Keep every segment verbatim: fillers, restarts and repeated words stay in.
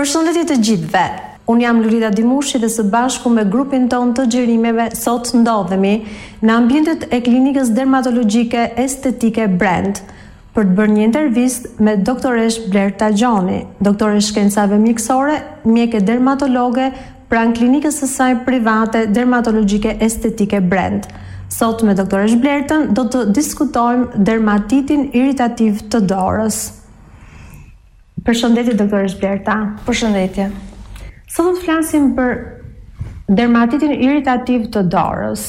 Përshëndetje të gjithëve. Unë jam Lurida Dimushi dhe së bashku me grupin ton të xhirimeve sot ndodhemi në ambientet e klinikës dermatologjike estetike Brand për të bërë një intervistë me doktoresh Blerta Gjoni, doktore shkencave mjekësore, mjeke dermatologe pranë klinikës së saj private dermatologjike estetike Brand. Sot me doktoresh Blertën do të diskutojmë dermatitin irritativ të dorës. Përshëndetje doktore Blerta. Përshëndetje. Sot do të flasim për dermatitin irritativ të dorës.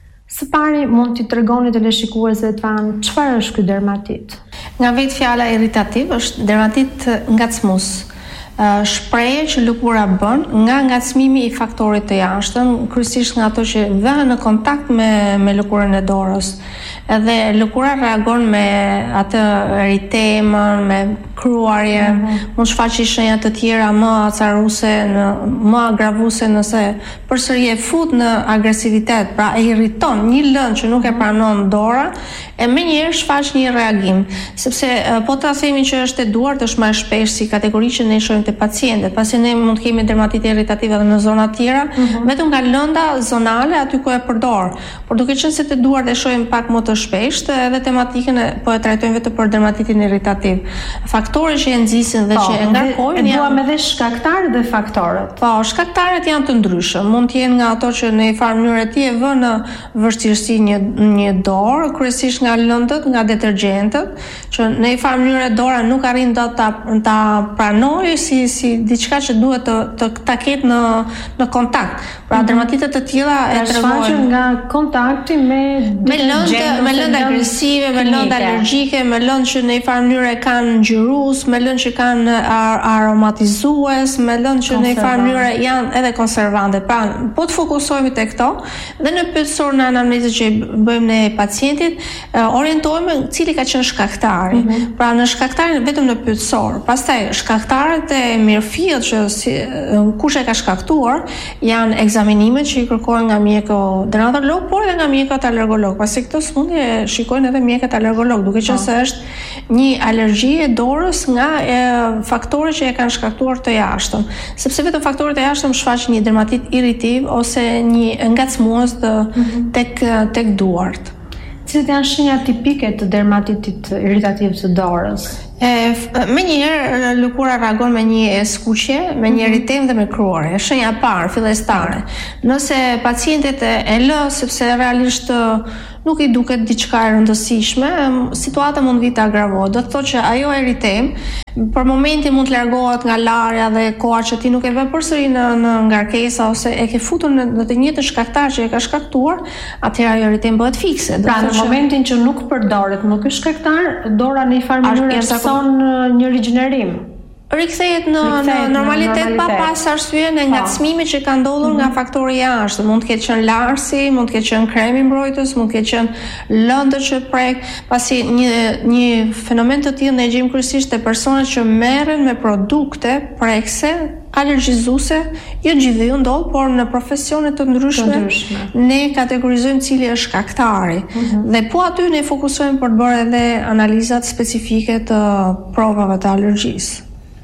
Së pari mund t'i tregoni të leshikuesve tanë çfarë është ky dermatit? Nga vetë fjala irritativ është dermatit ngacmues. Uh, shprehje që lëkura bën nga ngacmimi i faktorit të jashtëm, kryesisht nga ato që vënë në kontakt me me lëkurën e dorës. Edhe lëkura reagon me atë eritemën, me kruarje, mm-hmm. mund shfaqë shenja të tjera më acaruese, në, më agravuese nëse përsëri e fut në agresivitet, pra e irriton një lëndë që nuk e pranon dora, e menjëherë shfaq një reagim, sepse po ta themi që është e duart, është më e shpesh si kategori që ne shohim te pacientët, pasi ne mund të kemi dermatitë irritative edhe në zona të tjera, mm-hmm. vetëm nga lënda zonale aty ku e përdor. Por duke qenë se te duart e shohim pak më të shpeshtë, edhe tematikën e po e trajtojmë vetëm për dermatitin irritativ. Faktorët që e nxisin dhe po, që e ngarkojnë janë duam edhe shkaktarët dhe faktorët. Po, shkaktarët janë të ndryshëm. Mund të jenë nga ato që në një farë mënyrë ti e vën në vështirësi një një dorë, kryesisht nga lëndët, nga detergjentët, që në një farë mënyrë dora nuk arrin dot ta ta pranojë si si diçka që duhet të të ta ketë në në kontakt. Pra mm-hmm. dermatitët të tilla e tregojnë nga kontakti me me lëndë, me lëndë agresive, me lëndë alergjike, me lëndë që në një farë mënyrë kanë ngjyrus, me lëndë që kanë ar aromatizues, me lëndë që në një farë mënyrë janë edhe konservante. Pra, po të fokusohemi te këto dhe në pyetësor në anamnezë që bëjmë ne pacientit, orientohemi cili ka qenë shkaktari. Mm-hmm. Pra në shkaktarin vetëm në pyetësor. Pastaj shkaktarët e mirëfillt që si, kush e ka shkaktuar janë ekzaminimet që i kërkojnë nga mjeku dermatolog, por edhe nga mjekët alergolog. Pasi këtë smundje shikojnë edhe mjekët alergolog, duke qenë se është një alergji e dorës nga e, faktorët që e kanë shkaktuar të jashtëm. Sepse vetëm faktorët e jashtëm shfaqin një dermatit irritiv ose një ngacmues të mm-hmm. tek tek duart. Cilat janë shenjat tipike të dermatitit irritativ të dorës? E, me njëherë lëkura reagon me një skuqje, me një eritem dhe me kruarje. Shenja e parë, fillestare. Nëse pacientet e lë sepse realisht nuk i duket diçka e rëndësishme, situata mund vi të agravohet. Do të thotë që ajo eritem për momentin mund të largohet nga larja dhe koha që ti nuk e vë përsëri në, në ngarkesa ose e ke futur në, në të njëjtën shkaktar që e ka shkaktuar, atëherë ajo eritem bëhet fikse. Pra në momentin që nuk përdoret më ky shkaktar, dora në një farë mënyrë son një rigjenerim. Rikthehet në, në normalitet pa pas arsye në ngacmimet që kanë ndodhur mm-hmm. nga faktori jashtë. Mund të ketë qenë larsi, mund të ketë qenë kremi mbrojtës, mund të ketë qenë lëndë që prek, pasi një një fenomen të tillë ne gjejmë kryesisht te personat që merren me produkte prekse alergjizuese, jo gjithë ndodh, por në profesione të ndryshme, të ndryshme. Ne kategorizojmë cili është shkaktari. Mm-hmm. Dhe po aty ne fokusohemi për të bërë edhe analizat specifike të provave të alergjisë.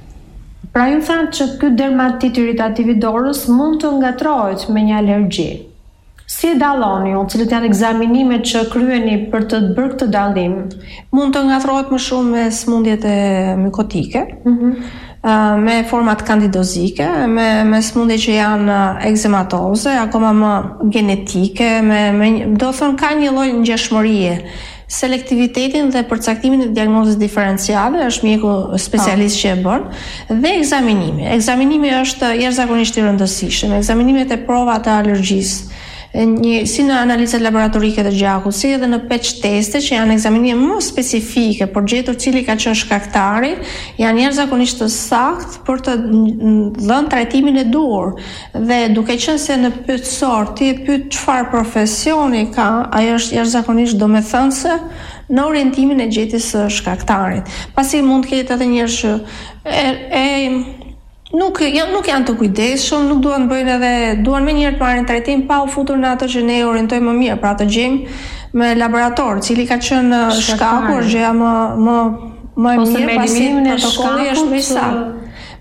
Pra ju thanë që ky dermatit irritativ i dorës mund të ngatrohet me një alergji. Si e dalloni ju, cilët janë ekzaminimet që kryeni për të bërë këtë dallim? Mund të ngatrohet më shumë me smundjet e mikotike, mm-hmm. uh, me format kandidozike, me, me smundje që janë ekzematoze, akoma më genetike, me, me, do thonë ka një lloj ngjashmërie. Selektivitetin dhe përcaktimin e diagnozës diferenciale është mjeku specialist që e bën dhe ekzaminimi. Ekzaminimi është jashtëzakonisht i rëndësishëm. Ekzaminimet e provat të alergjisë, një si në analizat laboratorike të gjakut, si edhe në patch teste që janë ekzaminime më specifike për gjetur cili ka qenë shkaktari, janë jashtëzakonisht të saktë për të dhënë trajtimin e duhur. Dhe duke qenë se në pyetësor ti e pyet çfarë profesioni ka, ajo është jashtëzakonisht domethënëse në orientimin e gjetjes së shkaktarit. Pasi mund të ketë edhe njerëz që e, e Nuk, nuk janë të kujdesshëm, nuk duan të bëjnë edhe, duan më njëherë të marrin trajtim pa u futur në ato që ne orientojmë më mirë, pra të gjejmë me laborator, cili ka qenë shkaku, është gjëja më më më e mirë pasi protokolli është më i saktë.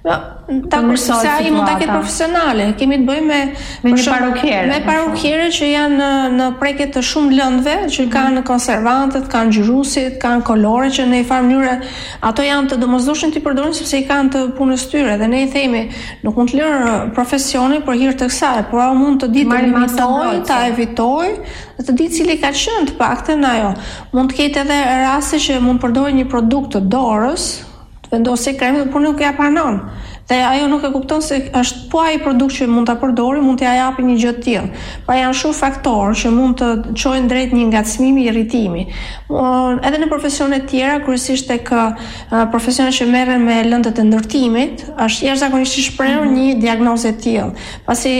Dakor, sepse ai mund ta ketë profesionale. Kemi të bëjmë me me një parukere. Me parukere që janë në, në prekje të shumë lëndëve, që kanë mm. konservantët, kanë ngjyrusit, kanë kolore që në një farë mënyrë ato janë të domosdoshme ti përdorin sepse i kanë të punës tyre dhe ne i themi nuk mund të lërë profesionin për hir të kësaj, por ajo mund të ditë të limitoj, ta evitoj, dhe të ditë cili ka qenë të paktën ajo. Mund të ketë edhe raste që mund të përdorë një produkt të dorës, të vendosë krem, por nuk ja pranon. Dhe ajo nuk e kupton se është po ai produkt që mund ta përdori, mund t'ia japi një gjë të tillë. Pra janë shumë faktorë që mund të çojnë drejt një ngacmimi, irritimi. Edhe në profesione të tjera, kryesisht tek profesionet që merren me lëndët e ndërtimit, është jashtëzakonisht i shprehur një diagnozë e tillë. Pasi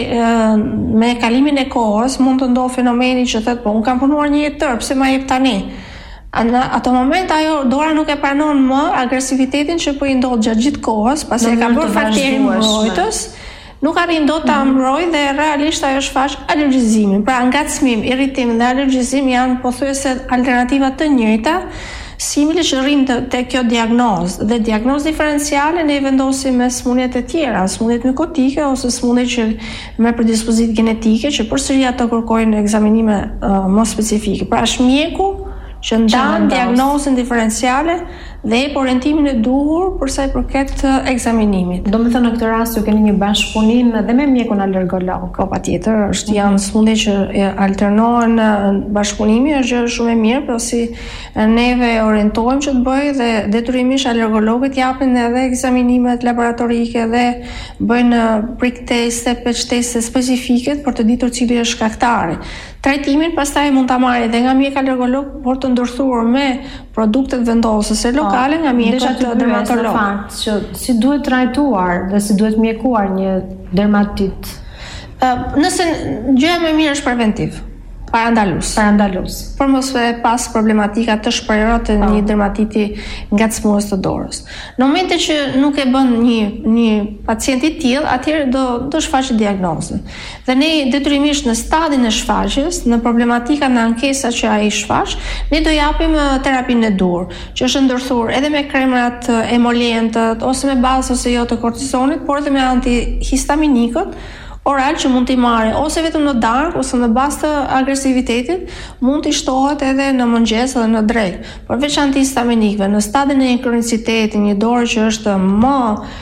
me kalimin e kohës mund të ndodhë fenomeni që thotë, po un kam punuar një jetë tërë, pse ma jep tani? Në ato moment ajo dora nuk e pranon më agresivitetin që po i ndodh gjatë gjithë kohës, pasi e ka bërë faktorin mbrojtës, nuk arrin dot ta mbrojë dhe realisht ajo shfaq alergjizimin. Pra ngacmim, irritim dhe alergjizim janë pothuajse alternativa të njëjta, simile që rrin te, te kjo diagnozë. Dhe diagnozë diferenciale ne i vendosim me sëmundjet e tjera, sëmundjet mikotike ose sëmundjet që me predispozitë genetike, që përsëri ato kërkojnë ekzaminime uh, më specifike. Pra është mjeku që ndan diagnozën diferenciale dhe e orientimin e duhur për sa i përket ekzaminimit. Do të thënë në këtë rast ju keni një bashkëpunim edhe me mjekun alergolog. Po patjetër, është janë sëmundje që alternohen bashkëpunimi, është gjë shumë e mirë, por si neve orientojmë që të bëjë dhe detyrimisht alergologët japin edhe ekzaminimet laboratorike dhe bëjnë prick teste, patch teste specifike për të ditur cili është shkaktari. Trajtimin pastaj mund ta marrë edhe nga mjek alergolog, por të ndërthuar me produktet vendosëse lokale nga mjekët dermatolog. Fakt që si duhet trajtuar dhe si duhet mjekuar një dermatit. Uh, nëse gjëja më e mirë është preventiv, parandalus. Parandalus. Por mos e pas problematika të shprehura të një dermatiti ngacmues të dorës. Në momentin që nuk e bën një një pacient i tillë, atëherë do do shfaqet diagnozën. Dhe ne detyrimisht në stadin e shfaqjes, në problematika në ankesa që ai shfaq, ne do japim terapinë e dur, që është ndërthur edhe me kremrat emolientët ose me bazë ose jo të kortizonit, por edhe me antihistaminikët oral që mund t'i marrë ose vetëm në darkë ose në bazë të agresivitetit, mund t'i shtohet edhe në mëngjes edhe në drekë. Përveç antihistaminikëve, në stadin e kronicitetit, një dorë që është më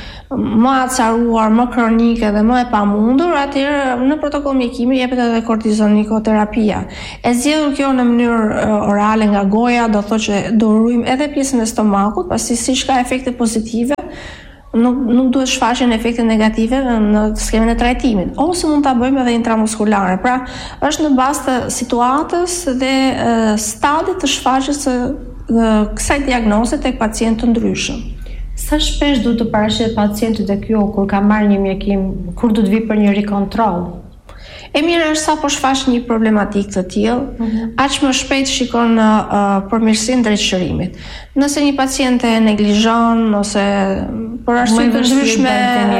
më acaruar, më kronike dhe më e pamundur, atëherë në protokoll mjekimi jepet edhe kortizonikoterapi. E zgjedhur kjo në mënyrë orale nga goja, do thotë që do ruajmë edhe pjesën e stomakut, pasi siç ka efekte pozitive, nuk nuk duhet shfaqen efekte negative në skemen e trajtimit, ose mund ta bëjmë edhe intramuskulare. Pra, është në bazë të situatës dhe uh, stadit të shfaqjes së uh, kësaj diagnoze tek pacientë të ndryshëm. Sa shpesh duhet të paraqet pacienti tek ju kur ka marrë një mjekim, kur duhet vi për një rikontroll? E mirë është sa po shfaq një problematik të tillë, mm-hmm. aq më shpejt shikon uh, përmirësinë drejt shërimit. Nëse një pacient e neglizhon ose për arsye të ndryshme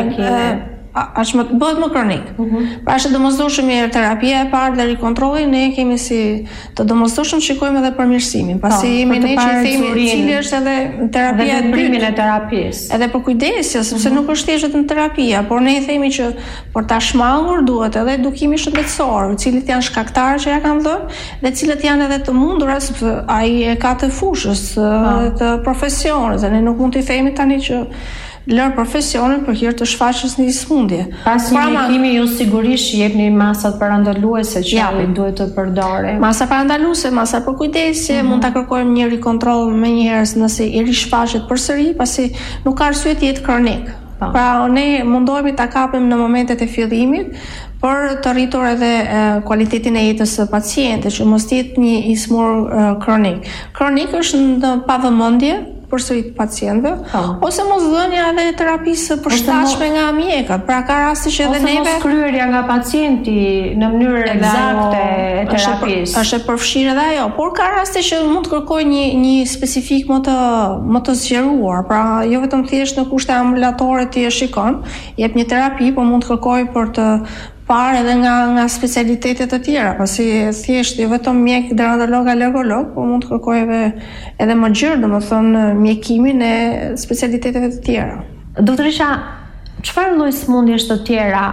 aq më bëhet më kronik. Mm-hmm. Pra është domosdoshme mirë terapia e parë dhe rikontrolli, ne kemi si të domosdoshëm shikojmë edhe përmirësimin. Pasi jemi ne që themi cili është edhe terapia e dytë e terapisë. Edhe për kujdesje, sepse mm-hmm. nuk është thjesht vetëm terapia, por ne i themi që për ta shmangur duhet edhe edukimi shëndetësor, cilët janë shkaktarë që ja kanë dhënë dhe cilët janë edhe të mundura, sepse ai e ka të fushës ah. të profesionit, dhe ne nuk mund t'i themi tani që lër profesionin për hir të shfaqjes në një sëmundje. Pas një mjekimi ju sigurisht jepni masat parandaluese që ai duhet të përdorë. Masa parandaluese, masa për kujdesje, mm-hmm. mund ta kërkojmë një rikontroll më një herë nëse i rishfaqet përsëri, pasi nuk ka arsye të jetë kronik. Pa. Pra ne mundohemi ta kapim në momentet e fillimit për të rritur edhe e, kualitetin e jetës së pacientit, që mos jetë një i smur e, kronik. Kronik është në pavëmendje përsëri të pacientëve, oh. ose mos dhënia edhe terapisë përshtatshme nga mjekët. Pra ka raste që edhe neve ose mos kryerja nga pacienti në mënyrë eksakte e terapisë. Është e përfshirë edhe ajo, por ka raste që mund të kërkojë një një specifik më të më të zgjeruar. Pra jo vetëm thjesht në kushte ambulatore ti e shikon, jep një terapi, por mund të kërkojë për të parë edhe nga nga specialitetet të tjera, pasi thjesht jo vetëm mjek dermatolog alergolog, por mund të kërkojë edhe edhe më gjerë, domethënë mjekimin e specialiteteve të tjera. Doktorisha, çfarë lloj sëmundjesh të tjera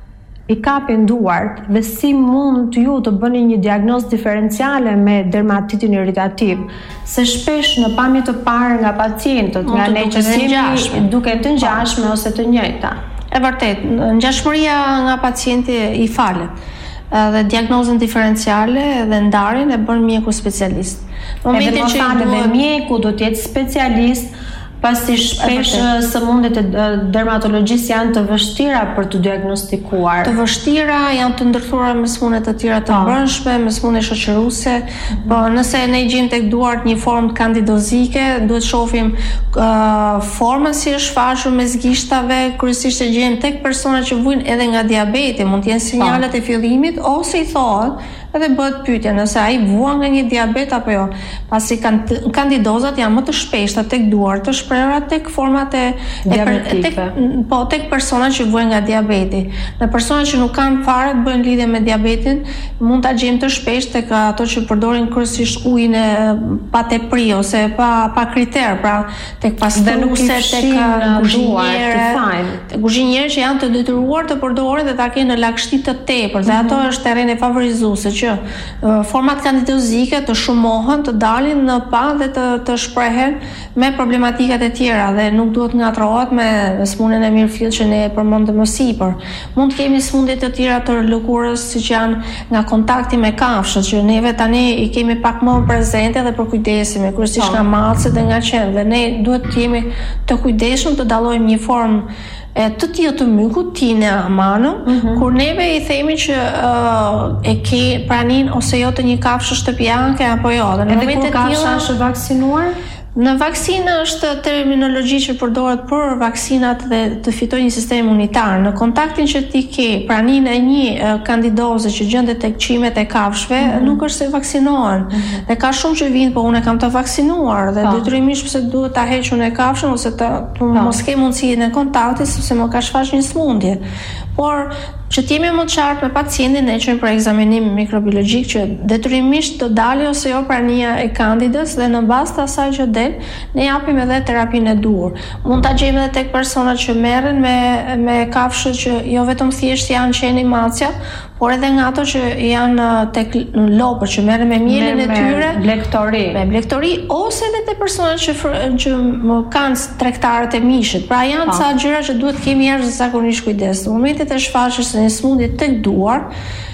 i kapin duart dhe si mund ju të bëni një diagnozë diferenciale me dermatitin irritativ, se shpesh në pamje të parë nga pacientët, nga ne që jemi duke të ngjashme ose të njëjta. E vërtet, ngjashmëria nga pacienti i falet. Dhe diagnozën diferenciale dhe ndarjen e bën mjeku specialist. Në momentin që i duhet mjeku do të jetë specialist, pasi shpesh sëmundjet e dermatologjisë janë të vështira për të diagnostikuar. Të vështira, janë të ndërthuara me sëmundje të tjera të brendshme, me sëmundje shoqëruese. Po nëse ne gjejmë tek duart një formë kandidozike, duhet shohim uh, formën si është shfaqur mes gishtave, kryesisht e gjejmë tek persona që vujnë edhe nga diabeti, mund të jenë sinjalet e fillimit ose i thohet edhe bëhet pyetja nëse ai vuan nga një diabet apo jo. Pasi kandidozat janë më të shpeshta tek duart, të shprehura tek format e diabetike. Po tek persona që vuajnë nga diabeti. Në persona që nuk kanë fare të bëjnë lidhje me diabetin, mund ta gjejmë të shpesh tek ato që përdorin kryesisht ujin e pa tepri ose pa pa kriter, pra tek pastruese, tek kuzhinierë, tek kuzhinierë që janë të detyruar të përdorin dhe ta kenë në lagështi të tepër, dhe ato është terreni favorizuese që uh, format kandidozike të shumohen, të dalin në pa dhe të, të shprehen me problematikat e tjera dhe nuk duhet ngatrohet me sëmundjen e mirëfillt që ne e përmendëm më sipër. Mund të kemi sëmundje të tjera të lëkurës, siç janë nga kontakti me kafshët, që neve tani i kemi pak më prezente dhe përkujdesemi, kryesisht nga macet dhe nga qenë, dhe ne duhet të jemi të kujdesshëm të dallojmë një formë e të tillë të mykut, tine amano, mm-hmm. kur neve i themi që uh, e ke pranin ose jo të një kafshë shtëpiake apo jo. Dhe në edhe kur kafsha është vaksinuar? Në vaksinë është terminologji që përdoret për vaksinat dhe të fitojë një sistem imunitar. Në kontaktin që ti ke praninë e një uh, kandidoze që gjendet tek qimet e kafshëve, mm-hmm. nuk është se vaksinohen. Mm-hmm. Dhe ka shumë që vinë, po unë kam të vaksinuar dhe detyrimisht pse duhet ta heq unë kafshën ose të, të mos ke mundësi në kontakti sepse më ka shfaq një sëmundje. Por që t'jemi më të qartë me pacientin, ne qëmë për ekzaminim mikrobiologjik që detyrimisht të dali ose jo prania e kandidës dhe në bazë të asaj që del, ne japim edhe terapinë e duhur. Mund ta gjejmë edhe tek persona që merren me me kafshë që jo vetëm thjesht janë qeni macja, por edhe nga ato që janë tek lopët që merren me mielin e tyre, blektori, me blektori, ose edhe te persona që që kanë tregtarët e mishit. Pra janë ca gjëra që duhet kemi jashtëzakonisht kujdes. Në momentet e shfaqjes së një sëmundje tek duar,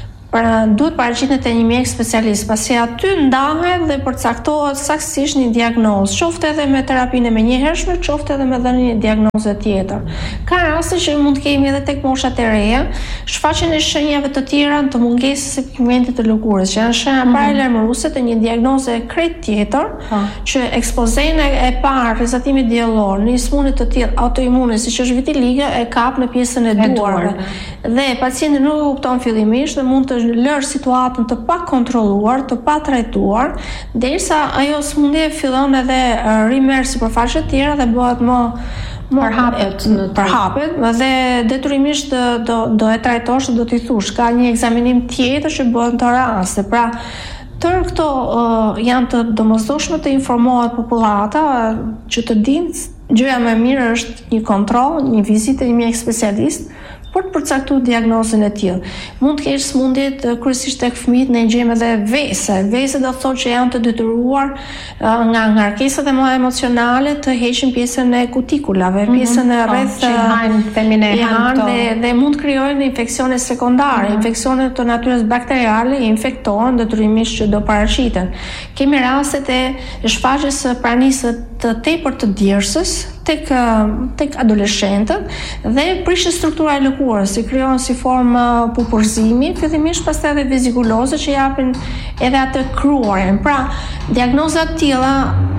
pra duhet paraqitet te një mjek specialist, pasi aty ndahet dhe përcaktohet saktësisht një diagnozë, qoftë edhe me terapinë e menjëhershme, qoftë edhe me dhënien e diagnoze tjetër. Ka raste që mund të kemi edhe tek moshat e reja shfaqjen e shenjave të tjera të mungesës së pigmentit të lëkurës, që janë shenja mm-hmm. paralajmëruese të një diagnoze krejt tjetër, ha. Që ekspozenë e parë rizatimit diellor në sëmundje të tilla autoimune, siç është vitiligo, e kap në pjesën e duarve. Dhe pacienti nuk e kupton fillimisht dhe mund të lërë situatën të pa kontrolluar, të pa trajtuar, derisa ajo sëmundje fillon edhe rimerr sipërfaqe të tjera dhe bëhet më përhapet në përhapet dhe detyrimisht do do e trajtosh, do t'i thush, ka një ekzaminim tjetër që bëhet në të raste. Pra, tërë këto uh, janë të domosdoshme të informohet popullata që të dinë gjëja më e mirë është një kontroll, një vizitë një mjek specialist për të përcaktuar diagnozën e tillë. Mund të kesh sëmundjet kryesisht tek fëmijët, ne gjejmë edhe vese. Vese do të thotë që janë të detyruar uh, nga ngarkesat e mëdha emocionale të heqin pjesën e kutikulave, mm-hmm. pjesën e rreth që hajnë femine hanë dhe, dhe mund të krijojnë infeksione sekondare, mm-hmm. infeksione të natyrës bakteriale, infektohen detyrimisht që do paraqiten. Kemi rastet e shfaqjes së pranisë të tepër të djersës tek tek adoleshentët dhe prishje struktura e lëkurës, si krijon si formë pupurzimi, fillimisht pastaj edhe vezikuloze që japin edhe atë kruarjen. Pra, diagnoza të tilla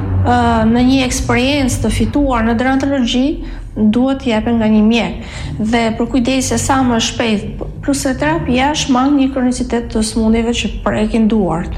në një eksperiencë të fituar në dermatologji duhet të jepen nga një mjek dhe për kujdesje sa më shpejt, plus se terapia shmang një kronicitet të sëmundjeve që prekin duart.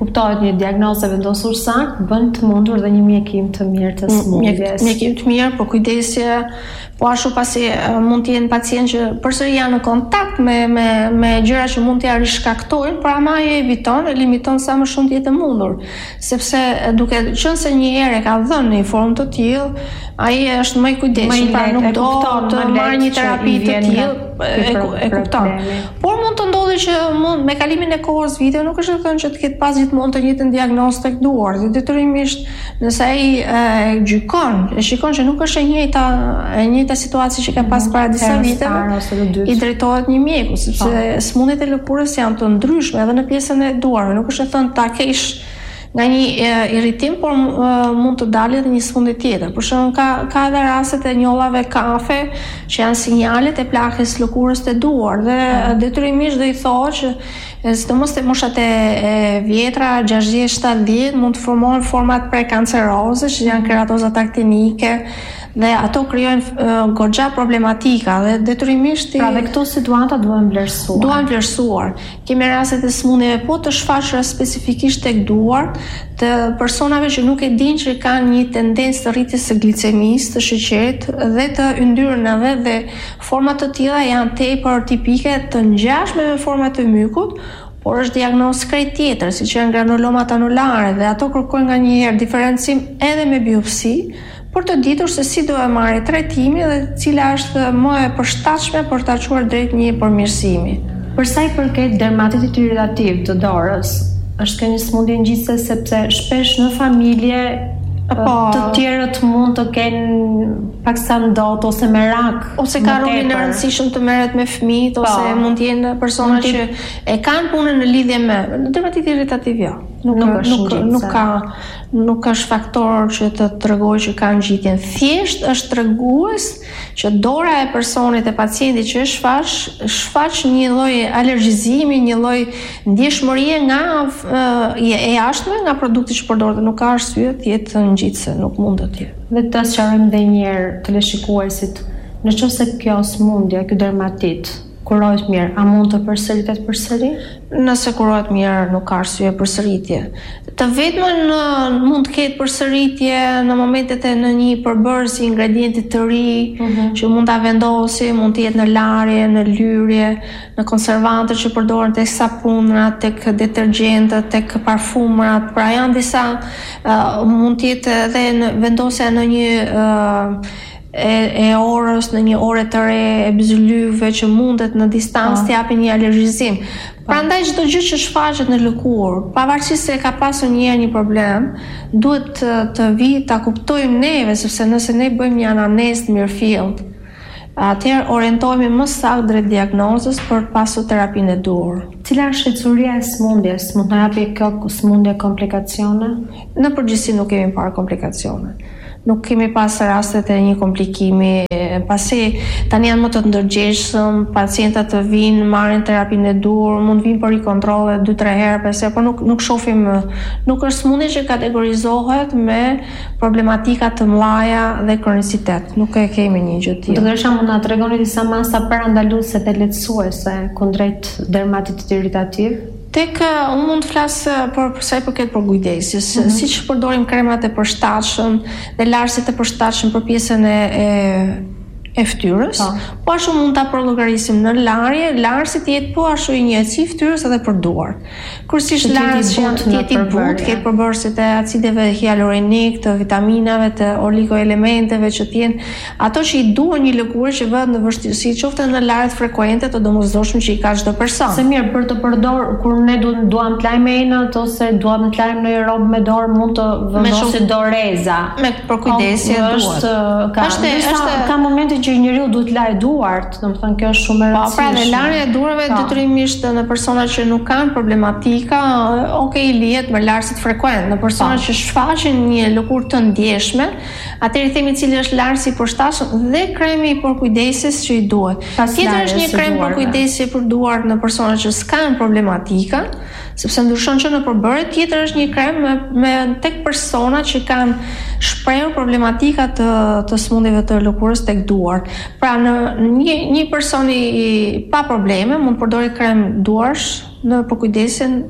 kuptohet një diagnozë vendosur saktë, bën të mundur dhe një mjekim të mirë të smundjes. Mjekim të mirë, por kujdesje, po ashtu pasi mund të jenë pacient që përsëri janë në kontakt me me me gjëra që mund t'ia rishkaktojnë, por ama e eviton, e limiton sa më shumë të jetë mundur, sepse duke qenë se një herë e ka dhënë në një formë të tillë, ai është më i kujdesshëm, pra nuk do të marrë një terapi të tillë, e, e kupton. Por mund të ndodhi që mund me kalimin e kohës vite nuk është e thënë që të ketë pas gjithmonë të njëjtën diagnozë tek duart. Detyrimisht nëse ai e gjykon, e shikon që nuk është e njëjta e njëjta situatë që ka pas para disa viteve, i drejtohet një mjeku, sepse smundjet e lëkurës janë të ndryshme edhe në pjesën e duarve. Nuk është e thënë ta kesh nga një e, irritim, por uh, mund të dalë edhe një smundje tjetër. Për shembull, ka ka edhe rastet e njollave kafe që janë sinjalet e plakës lëkurës të duar dhe mm. detyrimisht do i thotë që sidomos te moshat e, e vjetra, gjashtëdhjetë shtatëdhjetë, mund të formohen format prekanceroze që janë keratoza taktinike dhe ato krijojnë uh, goxha problematika dhe detyrimisht pra dhe këto situata duhen vlerësuar. Duhen vlerësuar. Kemi rastet e smundjeve po të shfaqura specifikisht tek duart të personave që nuk e dinë që kanë një tendencë të rritjes së glicemisë, të sheqerit dhe të yndyrnave dhe forma të tilla janë tepër tipike të ngjashme me format e mykut, por është diagnozë krejt tjetër, siç janë granulomat anulare dhe ato kërkojnë nganjëherë diferencim edhe me biopsi, për të ditur se si do e marrë trajtimin dhe cila është më e përshtatshme për ta çuar drejt një përmirësimi. Për sa i përket dermatitit irritativ të dorës, është kjo një smundje ngjitse sepse shpesh në familje po, të tjerët mund të kenë paksa ndot ose merak ose ka rolin e rëndësishëm të merret me fëmijët ose mund të jenë persona që e kanë punën në lidhje me dermatit irritativ jo. Nuk, nuk, nuk, nuk ka nuk është faktor që të tregojë që kanë ngjitjen. Thjesht është tregues që dora e personit e pacientit që është shfaq shfaq një lloj alergjizimi, një lloj ndjeshmërie nga e, e jashtme nga produkti që përdoret dhe nuk ka arsye të jetë ngjitse, nuk mund të jetë. Dhe të sqarojmë edhe një herë teleshikuesit, nëse kjo smundje, ky dermatit kurohet mirë, a mund të përsëritet përsëri? Nëse kurohet mirë, nuk ka arsye përsëritje. Të vetmën mund të ketë përsëritje në momentet e në një përbërës i ingredientit të ri, mm-hmm. që mund ta vendosi, mund të jetë në larje, në lyrje, në konservantët që përdoren tek sapunrat, tek detergjentët, tek parfumrat. Pra janë disa uh, mund të jetë edhe në vendosja në një uh, E, e orës, në një ore të re, e bzylyve që mundet në distancë të japin një alergjizim. Prandaj çdo gjë që shfaqet në lëkurë, pavarësisht se ka pasur një herë një problem, duhet të, të vi ta kuptojmë neve, sepse nëse ne bëjmë një anamnezë të mirëfillt, atëherë orientohemi më saktë drejt diagnozës për të pasur terapinë e duhur. Cila është shqetësuria e smundjes? Mund të japi kjo smundje komplikacione? Në përgjithësi nuk kemi parë komplikacione. Nuk kemi pas rastet e një komplikimi, pasi tani janë më të ndërgjegjshëm, pacientët të vinë, marrin terapinë e duhur, mund vinë për rikontrolle dy tre herë, pesë, por nuk nuk shohim, nuk është smundje që kategorizohet me problematika të mëdha dhe kronicitet. Nuk e kemi një gjë tillë. Doktoresha, mund na tregoni disa masa parandaluese dhe lehtësuese kundrejt dermatitit irritativ? Tek uh, unë mund të flas uh, për sa i përket për kujdesjes, mm-hmm. siç përdorim kremat e përshtatshëm dhe larësit e përshtatshëm për pjesën e, e e fytyrës, po ashtu mund ta përllogarisim në larje, larësit jetë po ashtu i njëjtë fytyrës edhe për duar. Kurse larës që janë tjeti butë, ketë përbërësit e acideve hialurinik, të vitaminave, të oligoelementeve që tjenë ato që i duan një lëkurë që vëhet në vështirësi, qoftë në larët frekuente të domosdoshme që i ka çdo person. Se mirë, për të përdor kur ne duam duam të lajmë enët ose duam të lajmë në një robë me dorë, mund të vendosi doreza. Me për kujdesje duhet. Ka është ka momente që njeriu duhet lajë duart, domethënë kjo është shumë e rëndësishme. Po, pra në larja e duarve detyrimisht në persona që nuk kanë problematika, okay, lihet me larësit frekuent. Në persona që shfaqin një lëkurë të ndjeshme, atëherë themi cili është larësi i përshtatshëm dhe kremi i përkujdesjes që i duhet. Tjetër është një krem përkujdesje për duart në persona që s'kan problematika, sepse ndryshon që në përbërje. Tjetër është një krem me, me tek persona që kanë shprehur problematika të të smundjeve të lëkurës tek duar. Pra në një një person i pa probleme mund të përdorë krem duarsh në përkujdesjen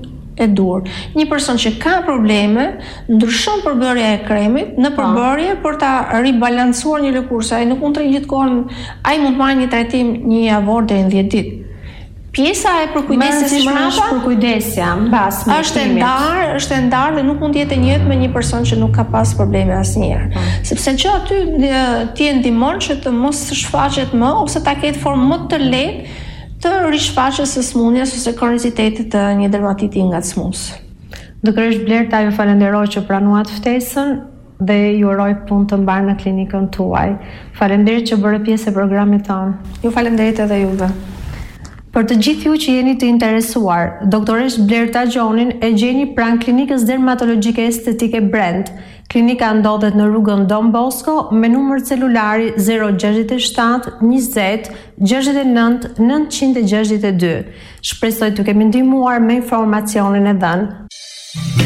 e dur. Një person që ka probleme, ndryshon përbërja e kremit në përbërje për ta ribalancuar një lëkurë, se ai nuk mund të rrinë gjithkohon, ai mund të marrë një trajtim një javor deri në dhjetë ditë. Pjesa e përkujdesjes mbrapa, përkujdesja mbas është e ndarë, është e ndarë dhe nuk mund të jetë e njëjtë me një person që nuk ka pas probleme asnjëherë. Sepse që aty ti e ndihmon që të mos shfaqet më ose ta ketë formë më të lehtë të rishfaqjes së smundjes ose kronicitetit të një dermatiti ngacmues. Doktoresh Blerta, ju falenderoj që pranuat ftesën dhe ju uroj punë të mbarë në klinikën tuaj. Faleminderit që bëre pjesë e programit tonë. Ju falenderit edhe juve. Për të gjithë ju që jeni të interesuar, doktoresh Blerta Gjonin e gjeni pranë klinikës dermatologjike estetike Brand. Klinika ndodhet në rrugën Don Bosco me numër celulari zero gjashtëdhjetë e shtatë njëzet gjashtëdhjetë e nëntë nëntëqind e gjashtëdhjetë e dy. Shpresoj të kemi ndihmuar me informacionin e dhënë.